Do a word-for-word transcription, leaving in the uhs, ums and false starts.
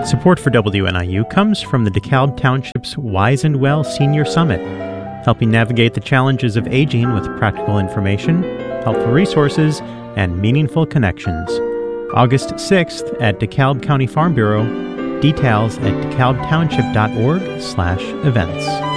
Support for W N I U comes from the DeKalb Township's Wise and Well Senior Summit, helping navigate the challenges of aging with practical information, helpful resources, and meaningful connections. August sixth at DeKalb County Farm Bureau. Details at dekalbtownship dot org slash events.